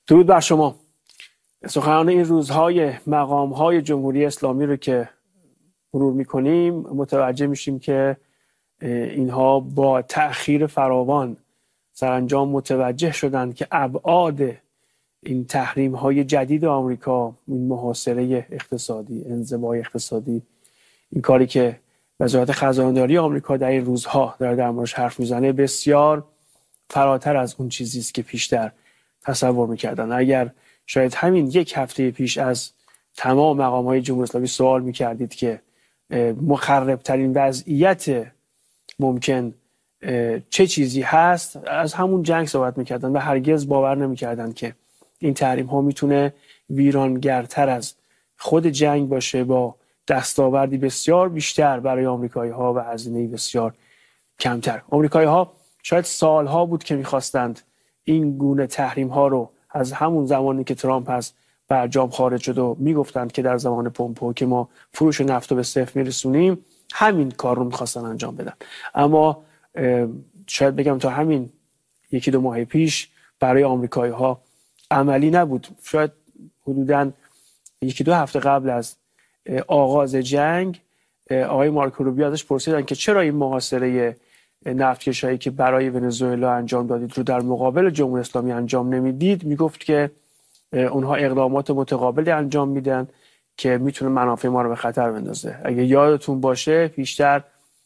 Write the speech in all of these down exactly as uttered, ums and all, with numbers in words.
درود بر شما. سخنان این روزهای مقامهای جمهوری اسلامی رو که مرور میکنیم متوجه میشیم که اینها با تأخیر فراوان سرانجام متوجه شدند که ابعاد این تحریم های جدید آمریکا، این محاصره اقتصادی، انزوای اقتصادی، این کاری که وزارت خزانه‌داری آمریکا در این روزها داره در موردش حرف میزنه، بسیار فراتر از اون چیزی است که پیشتر تصور میکردن. اگر شاید همین یک هفته پیش از تمام مقام‌های جمهوری اسلامی سوال میکردید که مخربترین وضعیت ممکن چه چیزی هست، از همون جنگ صحبت میکردن و هرگز باور نمیکردن که این تحریم ها میتونه ویرانگرتر از خود جنگ باشه، با دستاوردی بسیار بیشتر برای آمریکایی ها و هزینه بسیار کمتر. آمریکایی ها شاید سالها بود که میخواستند این گونه تحریم ها رو از همون زمانی که ترامپ از برجام خارج شد و میگفتند که در زمان پومپئو که ما فروش نفت رو به صفر میرسونیم، همین کار رو میخواستن انجام بدن. اما شاید بگم تا همین یکی دو ماه پیش برای آمریکایی ها عملی نبود. شاید حدوداً یکی دو هفته قبل از آغاز جنگ آقای مارکو روبیو ازش پرسیدن که چرا این محاصره نفتکشایی که برای ونزوئلا انجام دادید رو در مقابل جمهوری اسلامی انجام نمیدید. میگفت که اونها اقدامات متقابلی انجام میدن که میتونه منافع ما رو به خطر بندازه. اگه یادتون باشه پیشتر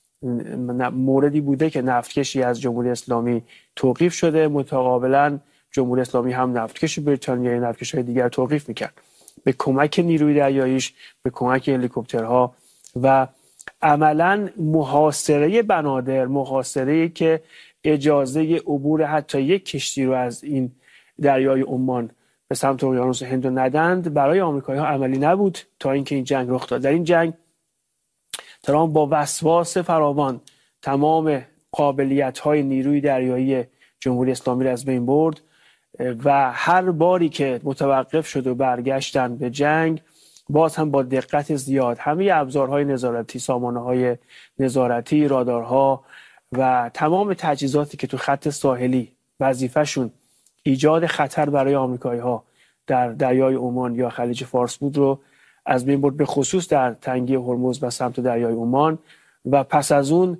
موردی بوده که نفتکشی از جمهوری اسلامی توقیف شده، متقابلا جمهوری اسلامی هم نفتکش بریتانیایی نفتکش‌های دیگر توقیف میکرد به کمک نیروی دریاییش، به کمک هلیکوپترها و عملاً محاصره بنادر، محاصره‌ای که اجازه عبور حتی یک کشتی رو از این دریای عمان به سمت اقیانوس هند ندند، برای آمریکایی‌ها عملی نبود تا اینکه این جنگ رخ داد. در این جنگ ترامپ با وسواس فراوان تمام قابلیت‌های نیروی دریایی جمهوری اسلامی را از بین برد و هر باری که متوقف شد و برگشتن به جنگ، باز هم با دقت زیاد همه ابزارهای نظارتی، سامانه‌های نظارتی، رادارها و تمام تجهیزاتی که تو خط ساحلی وظیفه‌شون ایجاد خطر برای آمریکایی‌ها در دریای عمان یا خلیج فارس بود رو از بین برد، به خصوص در تنگه هرمز و سمت دریای عمان. و پس از اون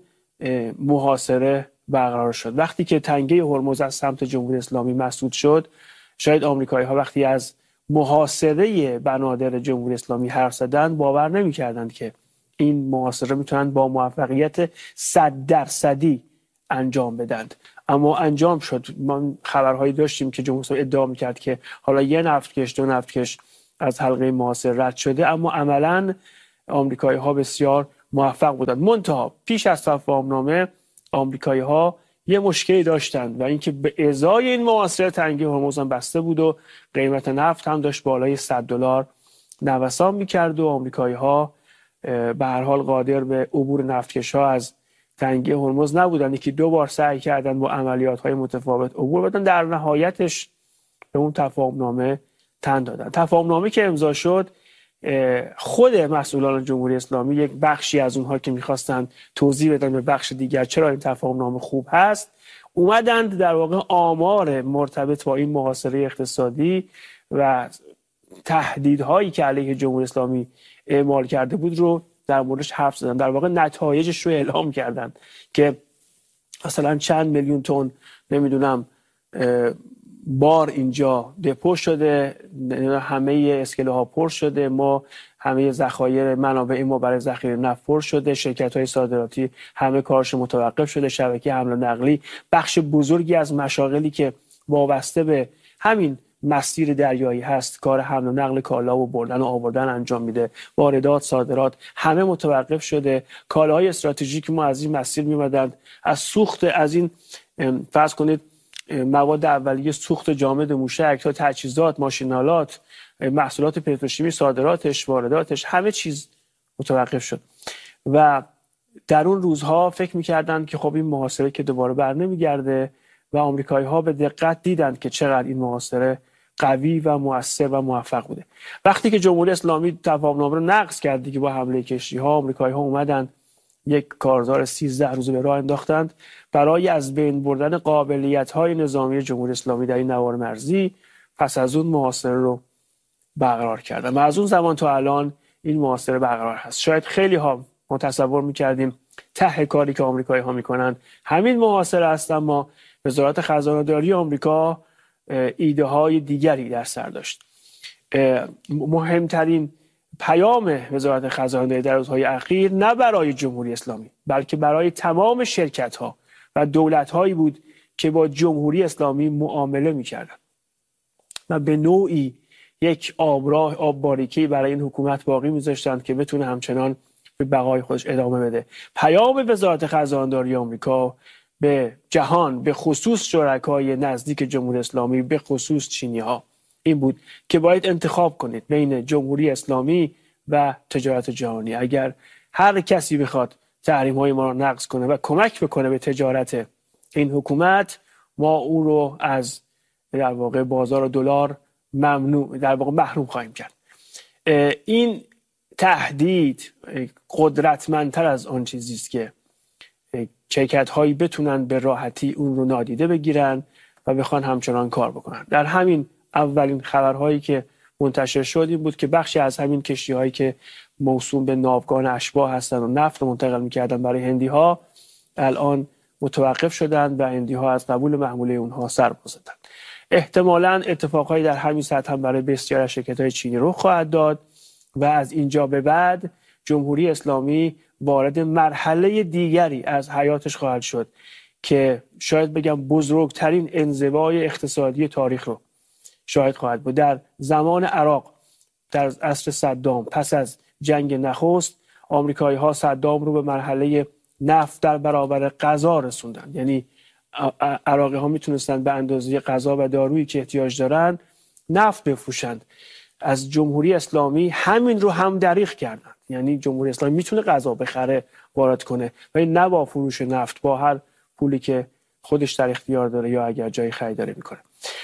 محاصره برقرار شد. وقتی که تنگه هرمز از سمت جمهوری اسلامی مسدود شد، شاید آمریکایی‌ها وقتی از محاصره بنادر جمهوری اسلامی حرف زدن باور نمی‌کردند که این محاصره میتونن با موفقیت صد درصدی انجام بدن. اما انجام شد. ما خبرهایی داشتیم که جمهوری اسلامی ادعا می‌کرد که حالا یه نفتکش دو نفتکش از حلقه محاصره رد شده، اما عملاً آمریکایی‌ها بسیار موفق بودند. منتها پیش از تفاهم‌نامه آمریکایی‌ها یه مشکلی داشتند و اینکه به ازای این محاصره تنگه هرمز هم بسته بود و قیمت نفت هم داشت بالای صد دلار نوسان می‌کرد و آمریکایی‌ها به هر حال قادر به عبور نفتکش‌ها از تنگه هرمز نبودند. یکی دو بار سعی کردند با عملیات‌های متفاوت عبور بدن، در نهایتش به اون تفاهم‌نامه تن دادن. تفاهم‌نامه که امضا شد، خود مسئولان جمهوری اسلامی، یک بخشی از اونها که میخواستن توضیح بدن به بخش دیگر چرا این تفاهم‌نامه خوب هست، اومدند در واقع آمار مرتبط با این محاصره اقتصادی و تهدیدهایی که علیه جمهوری اسلامی اعمال کرده بود رو در موردش حرف زدن. در واقع نتایجش رو اعلام کردن که مثلا چند میلیون تن نمیدونم بار اینجا دپو شده، همه اسکله ها پر شده، ما همه ذخایر منابع ما برای ذخیره نفت پر شده، شرکت های صادراتی همه کارش متوقف شده، شبکه حمل و نقلی، بخش بزرگی از مشاغلی که وابسته به همین مسیر دریایی هست کار حمل و نقل کالا و بردن و آوردن انجام میده، واردات، صادرات همه متوقف شده. کالاهای استراتژیک ما از این مسیر میمدند، از سوخت، از این فرض کنید مواد اولیه، سوخت جامد موشک تا تجهیزات، ماشینالات، محصولات پتروشیمی، صادراتش، وارداتش، همه چیز متوقف شد. و در اون روزها فکر می‌کردند که خب این محاصره که دوباره بر نمیگرده و آمریکایی‌ها به دقت دیدند که چقدر این محاصره قوی و مؤثر و موفق بوده. وقتی که جمهوری اسلامی تفاهم‌نامه رو نقض کرد دیگه با حمله کشتی‌ها، آمریکایی‌ها اومدن یک کارزار سیزده روزه به راه انداختند برای از بین بردن قابلیت‌های نظامی جمهوری اسلامی در این نوار مرزی پس از اون محاصره رو برقرار کردن و از اون زمان تا الان این محاصره برقرار هست. شاید خیلی ها ما تصور میکردیم ته کاری که آمریکایی ها میکنن همین محاصره است، اما وزارت خزانه داری آمریکا ایده های دیگری در سر داشت. مهمترین پیام وزارت خزانه داری در روزهای اخیر نه برای جمهوری اسلامی بلکه برای تمام شرکت ها و دولت هایی بود که با جمهوری اسلامی معامله میکردن و به نوعی یک آبراه آب باریکی برای این حکومت باقی میذاشتند که بتونه همچنان به بقای خودش ادامه بده. پیام وزارت خزانه داری آمریکا به جهان، به خصوص شرکای نزدیک جمهوری اسلامی، به خصوص چینی ها، این بود که باید انتخاب کنید بین جمهوری اسلامی و تجارت جهانی. اگر هر کسی بخواد تحریم های ما رو نقض کنه و کمک بکنه به تجارت این حکومت، ما او رو از در واقع بازار دلار ممنوع در واقع محروم خواهیم کرد. این تهدید قدرتمندتر از آن چیزی است که شرکت هایی بتونن به راحتی اون رو نادیده بگیرن و بخوان همچنان کار بکنن. در همین اولین خبرهایی که منتشر شد این بود که بخشی از همین کشتی هایی که موسوم به ناوگان اشباح هستن و نفت رو منتقل میکردن برای هندی ها الان متوقف شدن و هندی ها از قبول محموله اونها سر بزدن. احتمالاً اتفاقایی در همین سطح هم برای بسیاری از شرکت‌های چینی رخ خواهد داد و از اینجا به بعد جمهوری اسلامی وارد مرحله دیگری از حیاتش خواهد شد که شاید بگم بزرگترین انزوای اقتصادی تاریخ رو شاهد خواهد بود. در زمان عراق در عصر صدام، پس از جنگ نخست، آمریکایی ها صدام رو به مرحله نفت در برابر غذا رسوندن. یعنی عراقی ها میتونستن به اندازه غذا و دارویی که احتیاج دارن نفت بفروشند. از جمهوری اسلامی همین رو هم دریغ کردن. یعنی جمهوری اسلامی میتونه غذا بخره وارد کنه ولی نه با فروش نفت، با هر پولی که خودش در اختیار داره یا اگر جای خریداری میکنه.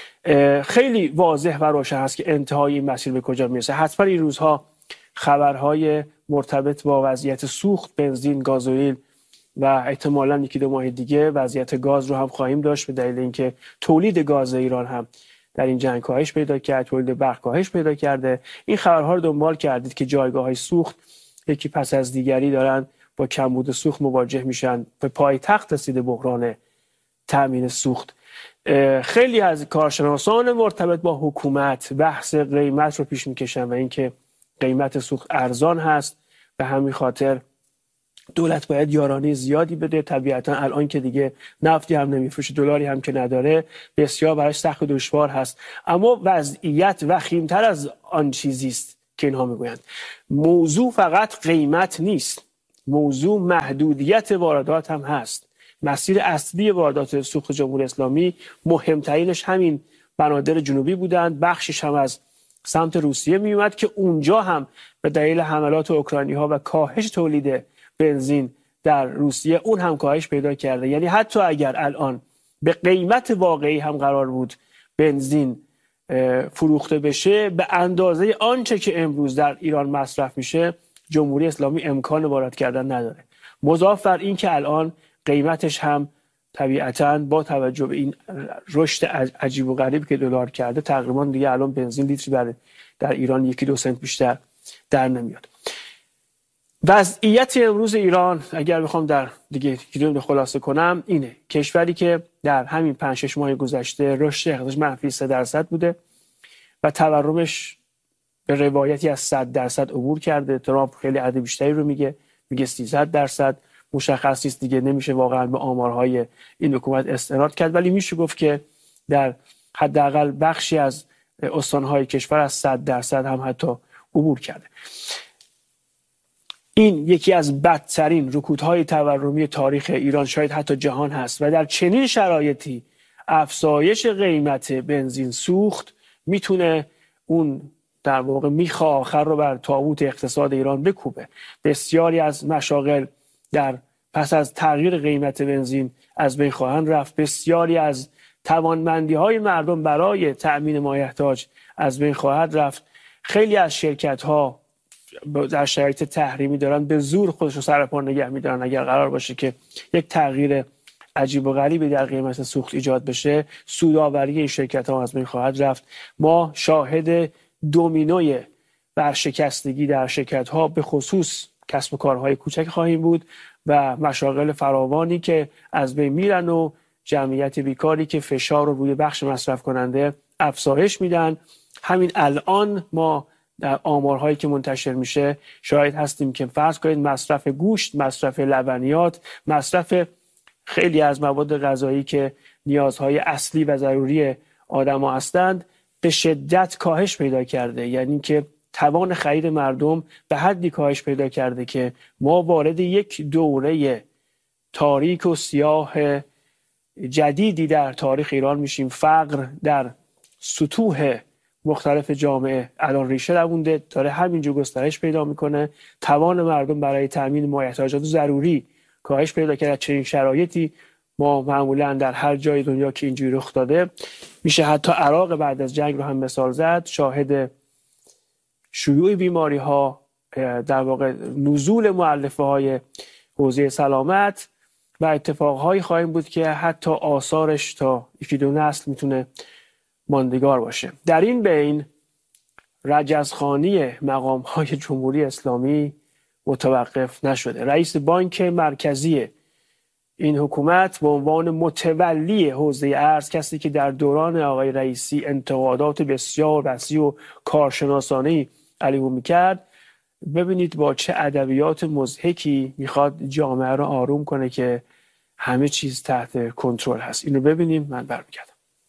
خیلی واضح و روشن هست که انتهای این مسیر به کجا میرسه. حتما این روزها خبرهای مرتبط با وضعیت سوخت بنزین، گازوئیل و احتمالاً یکی دو ماه دیگه وضعیت گاز رو هم خواهیم داشت به دلیل اینکه تولید گاز ایران هم در این جنگ کاهش پیدا کرد، تولید برق کاهش پیدا کرده. این خبرها رو دنبال کردید که جایگاه‌های سوخت یکی پس از دیگری دارن با کمبود سوخت مواجه میشن. به پایتخت رسیده بحران تامین سوخت. خیلی از کارشناسان مرتبط با حکومت بحث قیمت رو پیش میکشن و اینکه قیمت سوخت ارزان هست و همین خاطر دولت باید یارانه زیادی بده. طبیعتا الان که دیگه نفتی هم نمیفروشه، دلاری هم که نداره، بسیار براش سخت و دشوار هست. اما وضعیت وخیمتر از آن چیزی است که اینها میگویند. موضوع فقط قیمت نیست، موضوع محدودیت واردات هم هست. مسیر اصلی واردات سوخت جمهوری اسلامی مهمترینش همین بنادر جنوبی بودند، بخشش هم از سمت روسیه میومد که اونجا هم به دلیل حملات اوکراینی ها و کاهش تولید بنزین در روسیه اون هم کاهش پیدا کرده. یعنی حتی اگر الان به قیمت واقعی هم قرار بود بنزین فروخته بشه، به اندازه آنچه که امروز در ایران مصرف میشه جمهوری اسلامی امکان وارد کردن نداره. مضاف بر این که الان قیمتش هم طبیعتاً با توجه به این رشد عجیب و غریب که دلار کرده تقریبا دیگه الان بنزین لیتری بر در ایران یکی دو سنت بیشتر در نمیاد. وضعیت امروز ایران اگر بخوام در دیگه گیرون خلاصه کنم اینه: کشوری که در همین پنج شش ماه گذشته رشد اقتصادیش منفی سه درصد بوده و تورمش به روایتی از صد درصد عبور کرده. ترامپ خیلی عدد بیشتری رو میگه، میگه سیصد درصد. مشخص نیست دیگه، نمیشه واقعا به آمارهای این حکومت استناد کرد، ولی میشه گفت که در حداقل بخشی از استانهای کشور از صد درصد هم حتی عبور کرده. این یکی از بدترین رکودهای تورمی تاریخ ایران، شاید حتی جهان هست و در چنین شرایطی افزایش قیمت بنزین سوخت میتونه اون در واقع میخ آخر رو بر تابوت اقتصاد ایران بکوبه. بسیاری از مشاغل در پس از تغییر قیمت بنزین از بین خواهند رفت. بسیاری از توانمندی های مردم برای تأمین مایحتاج از بین خواهد رفت. خیلی از شرکت ها در شرایط تحریمی دارن به زور خودشون سر پا نگه میدارن. اگر قرار باشه که یک تغییر عجیب و غریبی در قیمت سوخت ایجاد بشه، سودآوری این شرکت ها از بین خواهد رفت. ما شاهد دومینوی ورشکستگی در شرکت ها به خصوص کسب و کارهای کوچک خواهیم بود و مشاغل فراوانی که از بین میرن و جمعیت بیکاری که فشار رو روی بخش مصرف کننده افزایش میدن. همین الان ما در آمارهایی که منتشر میشه شاهد هستیم که فرض کنید مصرف گوشت، مصرف لبنیات، مصرف خیلی از مواد غذایی که نیازهای اصلی و ضروری آدم‌ها هستند به شدت کاهش پیدا کرده. یعنی که توان خرید مردم به حدی کاهش پیدا کرده که ما وارد یک دوره تاریک و سیاه جدیدی در تاریخ ایران میشیم. فقر در سطوح مختلف جامعه الان ریشه دوونده، داره همینجور گسترش پیدا میکنه. توان مردم برای تامین مایحتاجات ضروری کاهش پیدا کرده. چنین شرایطی ما معمولا در هر جای دنیا که اینجوری رخ داده میشه حتی عراق بعد از جنگ رو هم مثال زد، شاهد شیوع بیماری ها، در واقع نزول مؤلفه های حوزه سلامت و اتفاقهایی خواهیم بود که حتی آثارش تا یکی دو نسل میتونه ماندگار باشه. در این بین رجزخوانی مقام های جمهوری اسلامی متوقف نشده. رئیس بانک مرکزی این حکومت به عنوان متولی حوزه ارز، کسی که در دوران آقای رئیسی انتقادات بسیار وسیع و کارشناسانه‌ای علیه او میکرد، ببینید با چه ادبیات مضحکی میخواد جامعه رو آروم کنه که همه چیز تحت کنترل هست. اینو ببینیم، من برمیگردم.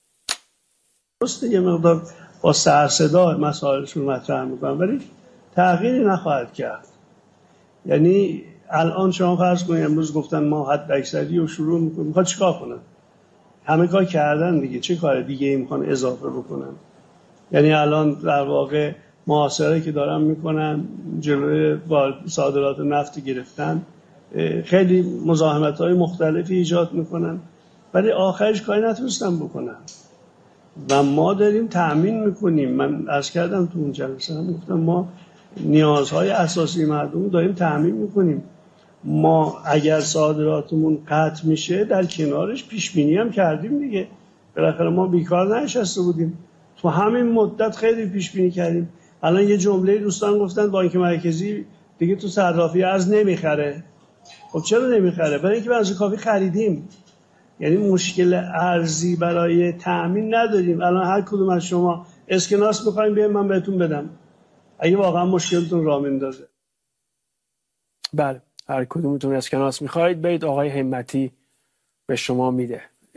درسته یه مقدار با سر صدا مسائلشون مطرح میکنن ولی تغییری نخواهد کرد. یعنی الان شما فرض کنید امروز گفتن ما حد اکثری رو شروع میکنیم، میخواد چیکار کنن؟ همه کار کردن دیگه، چه کار دیگه ای میخوان اضافه بکنن؟ یعنی الان در واقع محاصره که دارن میکنن، جلوی صادرات نفت گرفتن، خیلی مزاحمت‌های مختلفی ایجاد میکنن ولی آخرش کاری نتونستن بکنن و ما داریم تأمین میکنیم. من عرض کردم تو اون جلسه هم گفتم ما نیازهای اساسی مردم داریم تأمین میکنیم. ما اگر صادراتمون قطع میشه در کنارش پیش بینی هم کردیم دیگه، بالاخره ما بیکار ننشسته بودیم، تو همین مدت خیلی پیش بینی کردیم. الان یه جمله دوستان گفتن بانک مرکزی دیگه تو صرافی ارز نمیخره. خب چرا نمیخره؟ برای اینکه بنز کافی خریدیم. یعنی مشکل ارزی برای تأمین نداریم. الان هر کدوم از شما اسکناس می‌خواید بیاین من بهتون بدم اگه واقعا مشکلتون راه میندازه. بله، هر کدومتون اسکناس می‌خواید برید آقای همتی به شما میده.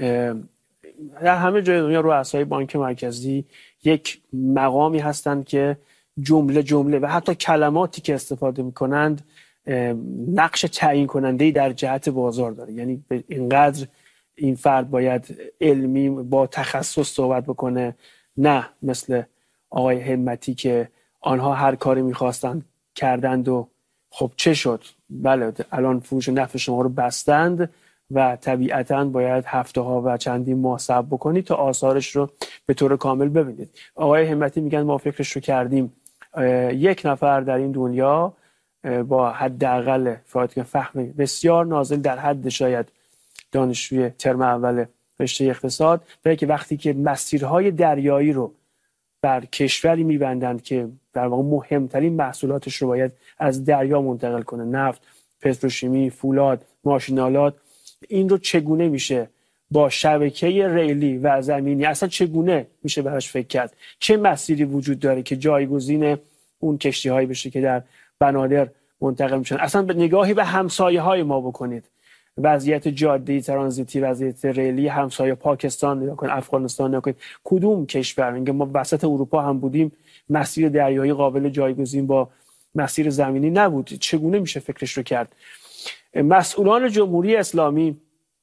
در همه جای دنیا رؤسای بانک مرکزی یک مقامی هستند که جمله جمله و حتی کلماتی که استفاده می‌کنند نقش تعیین کننده‌ای در جهت بازار داره. یعنی اینقدر این فرد باید علمی با تخصص صحبت بکنه، نه مثل آقای همتی که آنها هر کاری میخواستند کردند و خب چه شد؟ بله الان فروش نفت شما رو بستند و طبیعتاً باید هفته ها و چندین ماه صبر بکنید تا آثارش رو به طور کامل ببینید. آقای همتی میگن ما فکرش رو کردیم. یک نفر در این دنیا با حداقل فهم بسیار نازل در حد شاید دانشجوی ترم اول رشته اقتصاد، برای که وقتی که مسیرهای دریایی رو بر کشوری میبندند که در واقع مهمترین محصولاتش رو باید از دریا منتقل کنه، نفت، پتروشیمی، فولاد، ماشینالات، این رو چگونه میشه با شبکه ریلی و زمینی اصلا چگونه میشه براش فکر کرد؟ چه مسیری وجود داره که جایگزین اون کشتی هایی بشه که در بنادر منتقل میشن؟ اصلا به نگاهی به همسایه های ما بکنید، وضعیت جاده ترانزیتی، وضعیت ریلی همسایه پاکستان نگاه کنید، افغانستان نگاه کنید، کدوم کشور میگه ما وسط اروپا هم بودیم مسیر دریایی قابل جایگزین با مسیر زمینی نبود؟ چگونه میشه فکرش رو کرد؟ مسئولان جمهوری اسلامی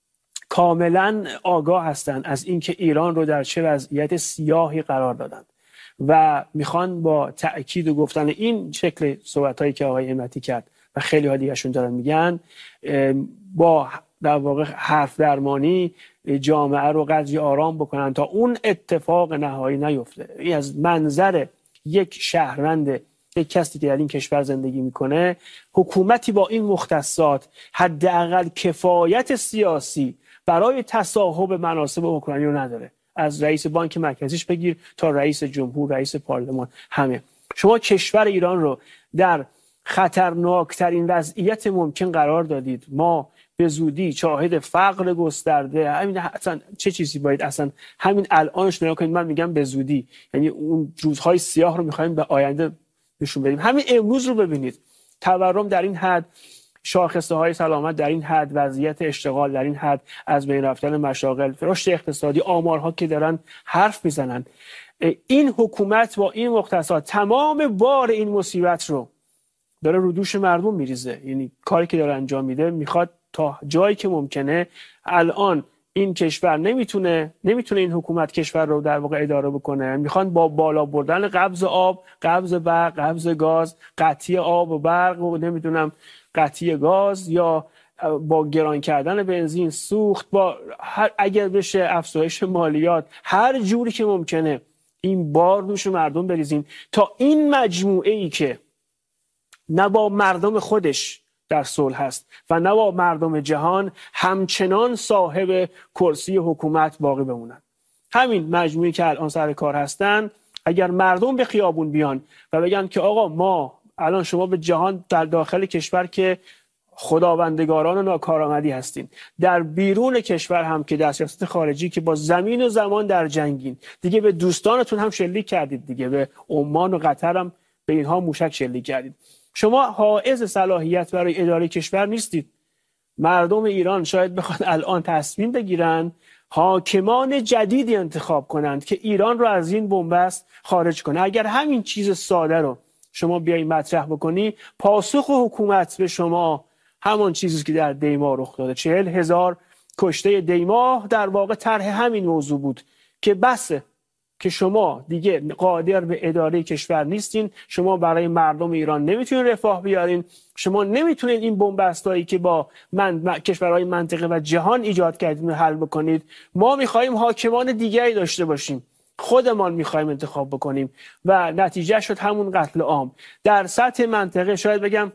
کاملا آگاه هستند از اینکه ایران رو در چه وضعیت سیاهی قرار دادند و میخوان با تأکید و گفتن این شکل صحبتایی که آقای همتی کرد و خیلی ها دیگه‌شون دارن میگن با در واقع حرف درمانی جامعه رو قدری آرام بکنن تا اون اتفاق نهایی نیفته. این از منظر یک شهروند، یک کسی که در این کشور زندگی میکنه، حکومتی با این مختصات حداقل کفایت سیاسی برای تصاحب مناصب اوکراینی رو نداره. از رئیس بانک مرکزیش بگیر تا رئیس جمهور، رئیس پارلمان، همه. شما کشور ایران رو در خطرناکترین وضعیت ممکن قرار دادید. ما به زودی شاهد فقر گسترده، همین اصلا چه چیزی باید اصلا همین الانش نگاه کنید. من میگم به زودی، یعنی اون روزهای سیاه رو میخوایم به آینده نشون بدیم. همین امروز رو ببینید، تورم در این حد، شاخصه های سلامت در این حد، وضعیت اشتغال در این حد، از بین رفتن مشاغل، رشد اقتصادی، آمارها که دارن حرف میزنن. این حکومت با این مختصات تمام بار این مصیبت رو داره رو دوش مردم میریزه. یعنی کاری که داره انجام میده، میخواد تا جایی که ممکنه الان این کشور نمیتونه نمیتونه این حکومت کشور رو در واقع اداره بکنه. میخوان با بالا بردن قبض آب، قبض برق، قبض گاز، قطعی آب و برق و نمیدونم قطعی گاز، یا با گران کردن بنزین، سوخت، با هر اگر بشه افزایش مالیات، هر جوری که ممکنه این بار دوش مردم بریزین تا این مجموعه ای که نه با مردم خودش در صلح هست و نه با مردم جهان همچنان صاحب کرسی حکومت باقی بمونن. همین مجموعی که الان سر کار هستن، اگر مردم به خیابون بیان و بگن که آقا ما الان شما به جهان در داخل کشور که خداوندگاران و ناکارآمدی هستین، در بیرون کشور هم که در سیاست خارجی که با زمین و زمان در جنگین، دیگه به دوستانتون هم شلیک کردید، دیگه به عمان و قطر هم به اینها موشک شلیک کردید. شما حائز صلاحیت برای اداره کشور نیستید. مردم ایران شاید بخوان الان تصمیم بگیرن حاکمان جدیدی انتخاب کنند که ایران رو از این بنبست خارج کنه. اگر همین چیز ساده رو شما بیایی مطرح بکنی، پاسخ حکومت به شما همون چیزی که در دیما رخ داده، چهل هزار کشته دیما، در واقع طرح همین موضوع بود که بسه که شما دیگه قادر به اداره کشور نیستین، شما برای مردم ایران نمیتونین رفاه بیارین، شما نمیتونین این بنبستایی که با من کشورهای منطقه و جهان ایجاد کردین رو حل بکنید. ما میخوایم حاکمان دیگری داشته باشیم، خودمان میخوایم انتخاب بکنیم و نتیجه شد همون قتل عام. در سطح منطقه شاید بگم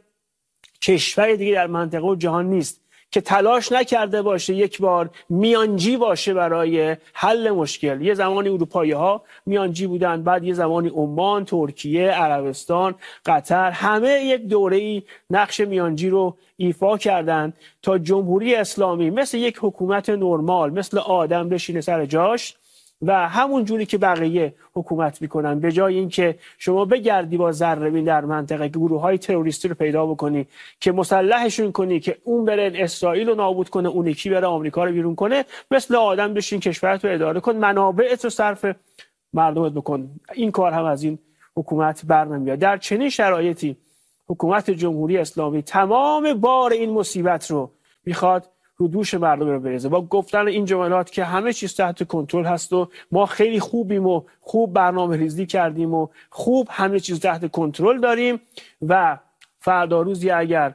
کشور دیگه در منطقه و جهان نیست که تلاش نکرده باشه یک بار میانجی باشه برای حل مشکل. یه زمانی اروپایی ها میانجی بودن، بعد یه زمانی عمان، ترکیه، عربستان، قطر، همه یک دوره‌ای نقش میانجی رو ایفا کردن تا جمهوری اسلامی مثل یک حکومت نرمال، مثل آدم بشینه سر جاش و همون جوری که بقیه حکومت میکنن، به جای اینکه شما بگردی با ذره‌بین در منطقه گروه های تروریستی رو پیدا بکنی که مسلحشون کنی که اون بره اسرائیل رو نابود کنه، اون یکی بره آمریکا رو بیرون کنه، مثل آدم بشین کشورت رو اداره کن، منابعت رو صرف مردمت بکن. این کار هم از این حکومت بر نمیاد. در چنین شرایطی حکومت جمهوری اسلامی تمام بار این مصیبت رو میخواد رو دوش مردم رو بریزه با گفتن این جملات که همه چیز تحت کنترل هست و ما خیلی خوبیم و خوب برنامه ریزی کردیم و خوب همه چیز تحت کنترل داریم و فردا روزی اگر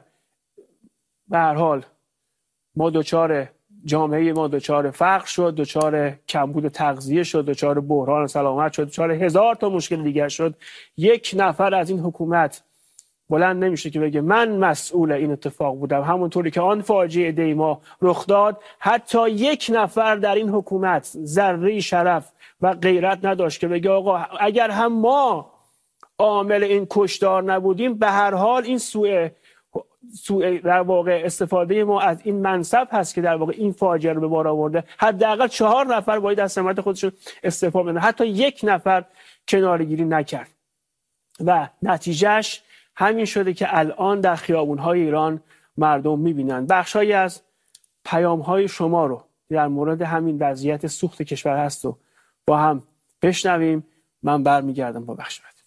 به هر حال ما دوچار جامعه ما دوچار فقر شد، دوچار کمبود تغذیه شد، دوچار بحران سلامت شد، دوچار هزار تا مشکل دیگر شد، یک نفر از این حکومت بلند نمیشه که بگه من مسئول این اتفاق بودم. همونطوری که آن فاجعه دیما رخ داد، حتی یک نفر در این حکومت ذره شرف و غیرت نداشت که بگه آقا اگر هم ما عامل این کشتار نبودیم، به هر حال این سوء سوء در واقع استفاده ما از این منصب هست که در واقع این فاجعه رو به بار آورده. حداقل چهار نفر باید از سمت خودشون استعفا بدن. حتی یک نفر کناره‌گیری نکرد و نتیجهش همین شده که الان در خیابون‌های ایران مردم می‌بینن. بخشایی از پیام‌های شما رو در مورد همین وضعیت سوخت کشور هست و با هم بشنویم. من برمیگردم با بخش بعد.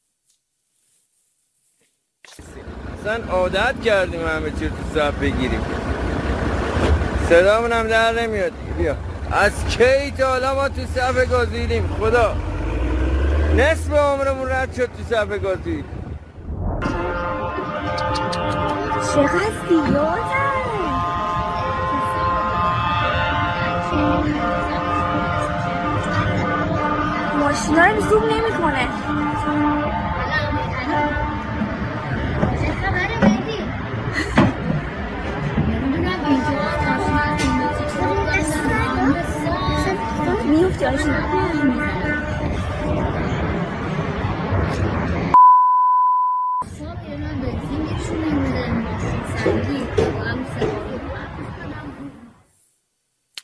اصلا عادت کردیم همه چی تو صف بگیریم، صدامون هم در نمیاد. بیا از کی تا حالا ما تو صف گازیدیم؟ خدا نصف عمرمون رد شد تو صف گازی. چقدر زیاده. ماشینا رو زوم نمی کنه.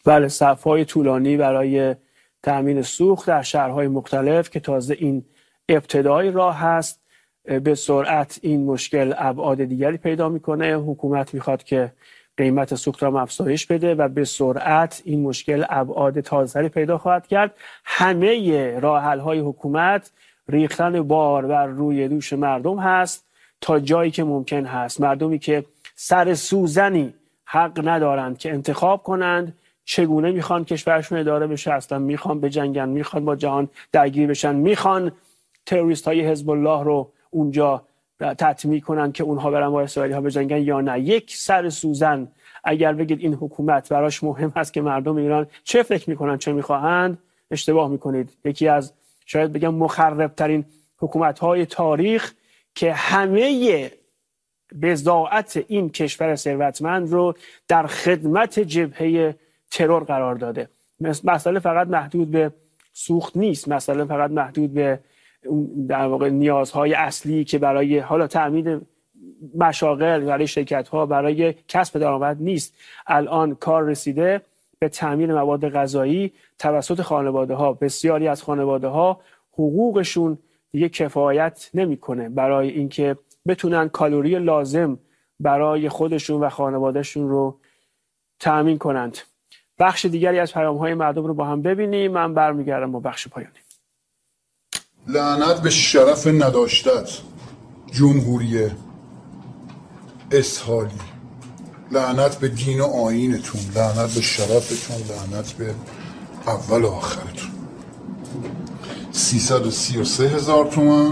بله، صف‌های طولانی برای تأمین سوخت در شهرهای مختلف که تازه این ابتدای راه هست. به سرعت این مشکل ابعاد دیگری پیدا میکنه. حکومت میخواد که قیمت سوخت را افزایش بده و به سرعت این مشکل ابعاد تازه‌تری پیدا خواهد کرد. همه راه حل‌های حکومت ریختن بار بر روی دوش مردم هست تا جایی که ممکن هست. مردمی که سر سوزنی حق ندارند که انتخاب کنند چگونه میخوان کشورشون اداره بشه، اصلا میخوان بجنگن، میخوان با جهان درگیر بشن، میخوان تروریست های حزب الله رو اونجا تطمیع کنن که اونها برن با اسرائیلی ها بجنگن یا نه. یک سر سوزن اگر بگید این حکومت براش مهم هست که مردم ایران چه فکر میکنن، چه میخواهند، اشتباه میکنید. یکی از شاید بگم مخربترین حکومت های تاریخ که همه بضاعت این کشور ثروتمند رو در خدمت جبهه ترور قرار داده. مسئله فقط محدود به سوخت نیست، مسئله فقط محدود به در واقع نیازهای اصلی که برای حالا تأمین مشاغل، برای شرکت‌ها، برای کسب درآمد نیست. الان کار رسیده به تأمین مواد غذایی توسط خانواده‌ها. بسیاری از خانواده‌ها حقوقشون دیگه کفایت نمی‌کنه برای اینکه بتونن کالری لازم برای خودشون و خانوادهشون رو تأمین کنند. بخش دیگری از پیام‌های مردم رو با هم ببینیم. من برمیگردم با بخش پایانی. لعنت به شرف نداشتت جمهوری اسحالی، لعنت به دین و آیینتون، لعنت به شرفتون، لعنت به اول و آخرتون. سیصد و سی و سه هزار تومان،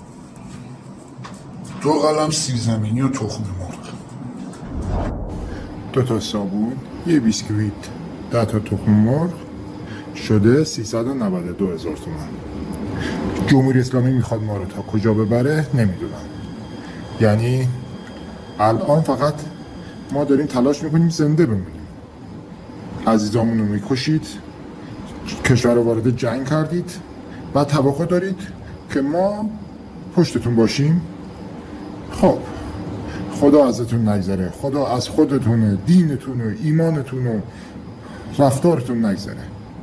دو قلم سیب زمینی و تخم مرغ، دو تا صابون، یه بیسکویت، ده تا تخم مرغ، شده سیصد و نود و دو هزار تومان. جمهوری اسلامی میخواد ما رو تا کجا ببره نمیدونم. یعنی الان فقط ما داریم تلاش میکنیم زنده بمونیم. عزیزامون رو میکشید، کشور رو وارد جنگ کردید و توقع دارید که ما پشتتون باشیم. خب خدا ازتون نگذره، خدا از خودتون، دینتون و ایمانتون و رفتارتون نگذره.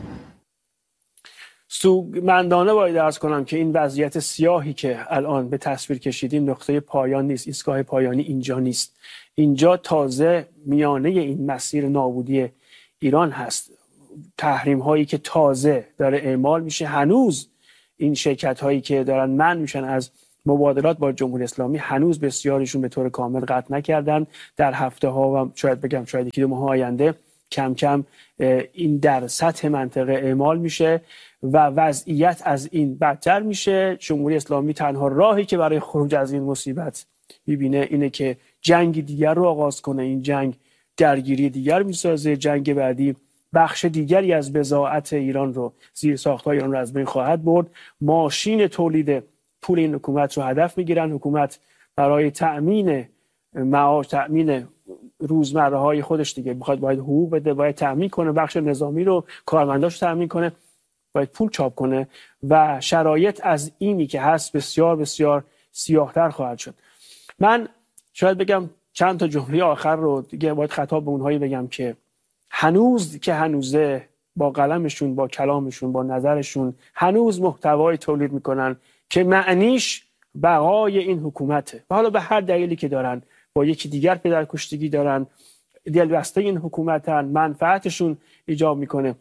سوگمندانه باید عرض کنم که این وضعیت سیاهی که الان به تصویر کشیدیم نقطه پایان نیست، ایستگاه پایانی اینجا نیست. اینجا تازه میانه این مسیر نابودی ایران هست. تحریم هایی که تازه داره اعمال میشه. هنوز این شرکت هایی که دارن منع میشن از مبادلات با جمهوری اسلامی هنوز بسیاریشون به طور کامل قطع نکردن. در هفته ها و شاید بگم شاید یکی دو ماه آینده کم کم این در سطح منطقه اعمال میشه و وضعیت از این بدتر میشه. جمهوری اسلامی تنها راهی که برای خروج از این مصیبت میبینه اینه که جنگ دیگر رو آغاز کنه. این جنگ درگیری دیگر میسازه. جنگ بعدی بخش دیگری از بضاعت ایران رو، زیر ساخت‌های ایران رو از بین خواهد برد. ماشین تولید پول این حکومت رو هدف میگیرن. حکومت برای تأمین معاش، تأمین روزمره های خودش دیگه میخواد باید حقوق بده، باید تأمین کنه، بخش نظامی رو، کارمنداش رو تأمین کنه، باید پول چاپ کنه و شرایط از اینی که هست بسیار بسیار سیاه‌تر خواهد شد. من شاید بگم چند تا جمله آخر رو دیگه باید خطاب به اونهایی بگم که هنوز که هنوزه با قلمشون، با کلامشون، با نظرشون هنوز محتوای تولید میکنن که معنیش بقای این حکومته و حالا به هر دلیلی که دارن با یکی دیگر پدرکشتگی دارن، دلبسته این حکومتن، منفعتشون ایجاب میکنه.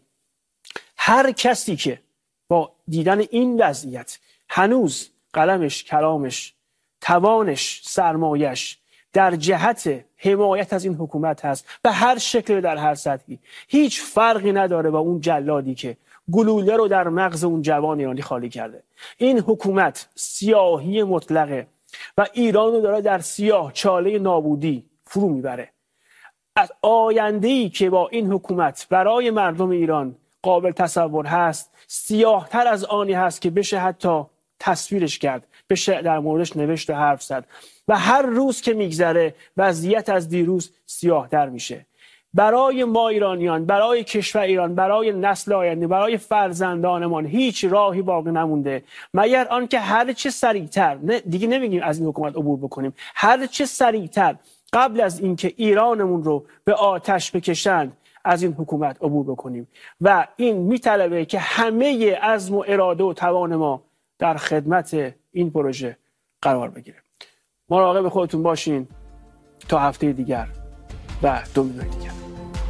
هر کسی که با دیدن این وضعیت هنوز قلمش، کلامش، توانش، سرمایش در جهت حمایت از این حکومت هست به هر شکل، در هر سطحی، هیچ فرقی نداره با اون جلادی که گلوله رو در مغز اون جوان ایرانی خالی کرده. این حکومت سیاهی مطلقه و ایران رو داره در سیاه چاله نابودی فرو میبره. از آینده‌ای که با این حکومت برای مردم ایران قابل تصور هست، سیاهتر از آنی هست که بشه حتی تصویرش کرد، بشه در موردش نوشت و حرف زد. و هر روز که میگذره وضعیت از دیروز سیاهتر میشه. برای ما ایرانیان، برای کشور ایران، برای نسل آینده، برای فرزندانمان هیچ راهی باقی نمونده مگر آنکه هر چه سریعتر، نه دیگه نمیگیم از این حکومت عبور بکنیم، هر چه سریعتر قبل از اینکه ایرانمون رو به آتش بکشند از این حکومت عبور بکنیم و این میطلبه که همه عزم و اراده و توان ما در خدمت این پروژه قرار بگیره. مراقب خودتون باشین تا هفته دیگر و دو مینوی دیگر.